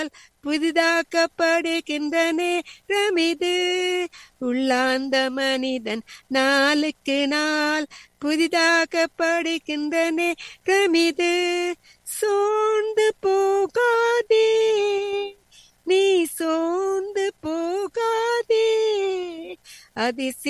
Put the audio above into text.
புதிதாக்கப்படுகின்ற நேரமிது. உள்ளாந்த மனிதன் நாளுக்கு நாள் புதிதாக்கப்படுகின்ற நேரமிது. சோர்ந்து போகாதே, நீ சோர்ந்து போகாதே, அதிசய